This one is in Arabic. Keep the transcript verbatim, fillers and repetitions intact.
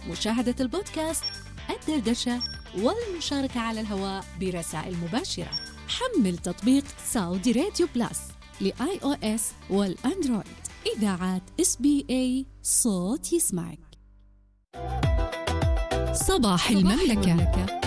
مشاهدة البودكاست، الدردشة والمشاركة على الهواء برسائل مباشرة. حمل تطبيق سعودي راديو بلس لآي أو إس والأندرويد. إذاعات إس بي إي، صوت يسمعك. صباح المملكة.